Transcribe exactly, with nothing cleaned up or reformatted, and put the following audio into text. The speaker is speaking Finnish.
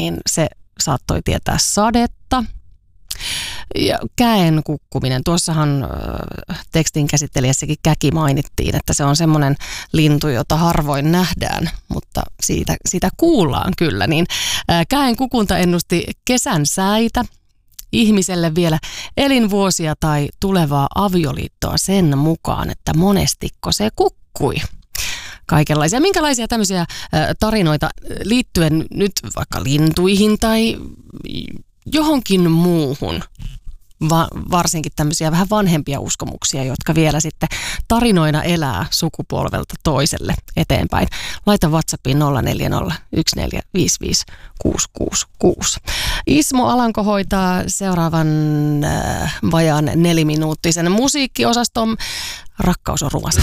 niin se saattoi tietää sadetta. Ja käen kukkuminen. Tuossahan äh, tekstin käsittelijässäkin käki mainittiin, että se on semmoinen lintu, jota harvoin nähdään, mutta siitä, siitä kuullaan kyllä. Niin, äh, käen kukunta ennusti kesän säitä, ihmiselle vielä elinvuosia tai tulevaa avioliittoa sen mukaan, että monestiko se kukkui. Kaikenlaisia. Minkälaisia tämmöisiä äh, tarinoita liittyen nyt vaikka lintuihin tai johonkin muuhun, Va- varsinkin tämmöisiä vähän vanhempia uskomuksia, jotka vielä sitten tarinoina elää sukupolvelta toiselle eteenpäin. Laita WhatsAppiin nolla neljä nolla yksi neljä viisi viisi kuusi kuusi kuusi. Ismo Alanko hoitaa seuraavan äh, vajaan neliminuuttisen musiikkiosaston. Rakkaus on rumasta.